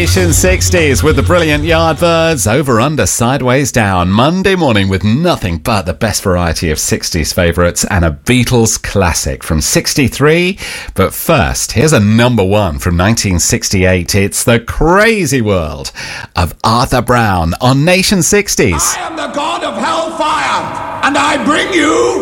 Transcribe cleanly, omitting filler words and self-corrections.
Nation 60s with the brilliant Yardbirds, over, under, sideways, down. Monday morning with nothing but the best variety of 60s favourites and a Beatles classic from 63. But first, here's a number one from 1968. It's The Crazy World of Arthur Brown on Nation 60s. I am the god of hellfire, and I bring you